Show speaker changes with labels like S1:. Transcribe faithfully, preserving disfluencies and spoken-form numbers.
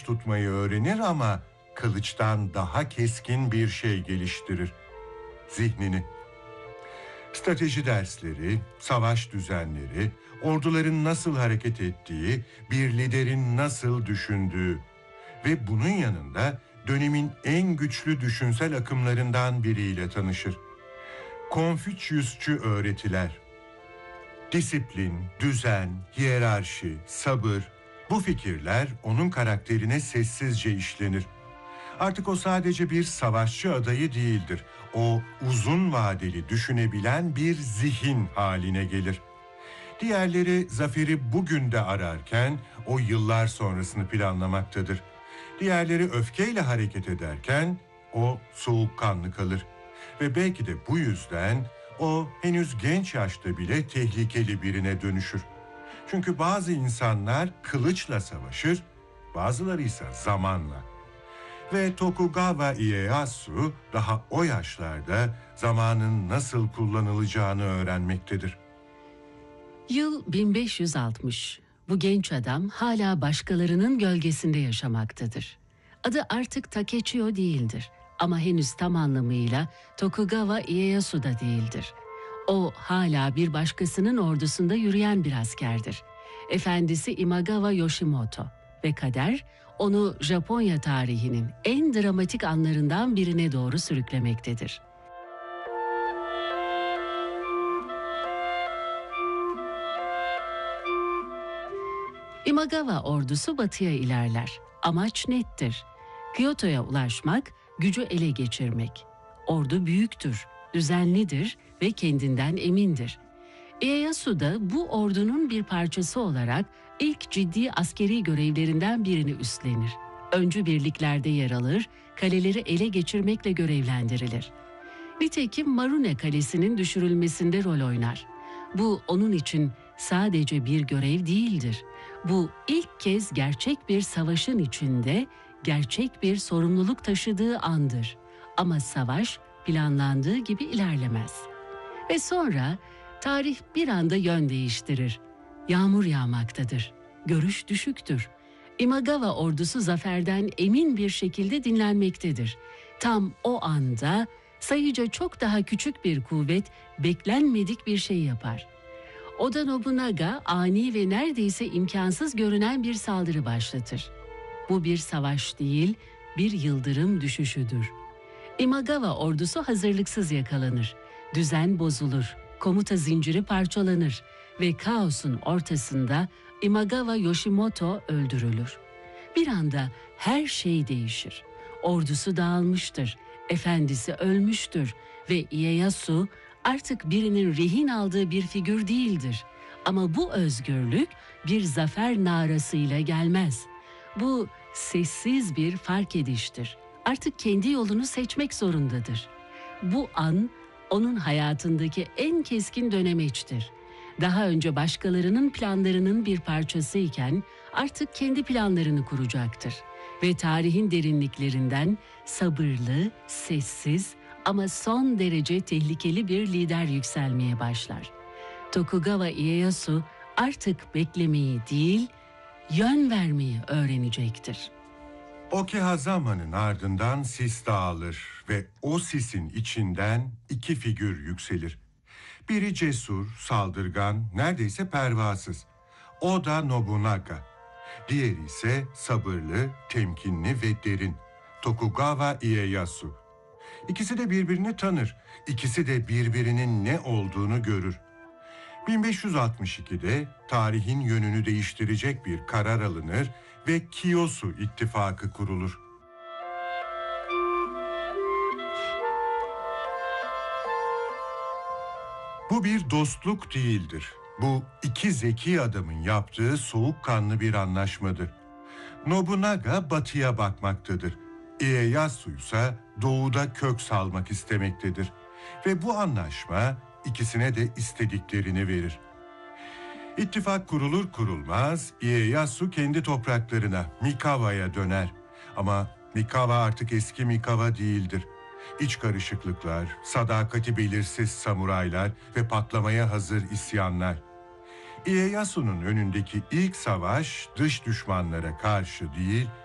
S1: tutmayı öğrenir ama kılıçtan daha keskin bir şey geliştirir: zihnini. Strateji dersleri, savaş düzenleri, orduların nasıl hareket ettiği, bir liderin nasıl düşündüğü ve bunun yanında dönemin en güçlü düşünsel akımlarından biriyle tanışır: Konfüçyüsçü öğretiler. Disiplin, düzen, hiyerarşi, sabır, bu fikirler onun karakterine sessizce işlenir. Artık o sadece bir savaşçı adayı değildir. O uzun vadeli düşünebilen bir zihin haline gelir. Diğerleri zaferi bugün de ararken o yıllar sonrasını planlamaktadır. Diğerleri öfkeyle hareket ederken o soğukkanlı kalır. Ve belki de bu yüzden o henüz genç yaşta bile tehlikeli birine dönüşür. Çünkü bazı insanlar kılıçla savaşır, bazıları ise zamanla. Ve Tokugawa Ieyasu daha o yaşlarda zamanın nasıl kullanılacağını öğrenmektedir.
S2: Yıl bin beş yüz altmış. Bu genç adam hala başkalarının gölgesinde yaşamaktadır. Adı artık Takechio değildir ama henüz tam anlamıyla Tokugawa Ieyasu da değildir. O hala bir başkasının ordusunda yürüyen bir askerdir. Efendisi Imagawa Yoshimoto ve kader onu Japonya tarihinin en dramatik anlarından birine doğru sürüklemektedir. Imagawa ordusu batıya ilerler. Amaç nettir: Kyoto'ya ulaşmak, gücü ele geçirmek. Ordu büyüktür, düzenlidir ve kendinden emindir. Ieyasu da bu ordunun bir parçası olarak ilk ciddi askeri görevlerinden birini üstlenir. Öncü birliklerde yer alır, kaleleri ele geçirmekle görevlendirilir. Nitekim Marune Kalesi'nin düşürülmesinde rol oynar. Bu onun için sadece bir görev değildir. Bu ilk kez gerçek bir savaşın içinde gerçek bir sorumluluk taşıdığı andır. Ama savaş planlandığı gibi ilerlemez. Ve sonra tarih bir anda yön değiştirir. Yağmur yağmaktadır. Görüş düşüktür. Imagawa ordusu zaferden emin bir şekilde dinlenmektedir. Tam o anda sayıca çok daha küçük bir kuvvet beklenmedik bir şey yapar. Oda Nobunaga ani ve neredeyse imkansız görünen bir saldırı başlatır. Bu bir savaş değil, bir yıldırım düşüşüdür. Imagawa ordusu hazırlıksız yakalanır. Düzen bozulur, komuta zinciri parçalanır ve kaosun ortasında Imagawa Yoshimoto öldürülür. Bir anda her şey değişir. Ordusu dağılmıştır, efendisi ölmüştür ve Ieyasu artık birinin rehin aldığı bir figür değildir. Ama bu özgürlük bir zafer narasıyla gelmez. Bu sessiz bir fark ediştir. Artık kendi yolunu seçmek zorundadır. Bu an onun hayatındaki en keskin dönemeçtir. Daha önce başkalarının planlarının bir parçasıyken artık kendi planlarını kuracaktır. Ve tarihin derinliklerinden sabırlı, sessiz ama son derece tehlikeli bir lider yükselmeye başlar. Tokugawa Ieyasu artık beklemeyi değil, yön vermeyi öğrenecektir.
S1: Okehazama'nın ardından sis dağılır ve o sisin içinden iki figür yükselir. Biri cesur, saldırgan, neredeyse pervasız: Oda Nobunaga. Diğeri ise sabırlı, temkinli ve derin: Tokugawa Ieyasu. İkisi de birbirini tanır, ikisi de birbirinin ne olduğunu görür. bin beş yüz altmış ikide tarihin yönünü değiştirecek bir karar alınır ve Kiyosu İttifakı kurulur. Bu bir dostluk değildir. Bu iki zeki adamın yaptığı soğukkanlı bir anlaşmadır. Nobunaga batıya bakmaktadır. Ieyasu ise doğuda kök salmak istemektedir. Ve bu anlaşma ikisine de istediklerini verir. İttifak kurulur kurulmaz Ieyasu kendi topraklarına, Mikawa'ya döner. Ama Mikawa artık eski Mikawa değildir. İç karışıklıklar, sadakati belirsiz samuraylar ve patlamaya hazır isyanlar. Ieyasu'nun önündeki ilk savaş dış düşmanlara karşı değil,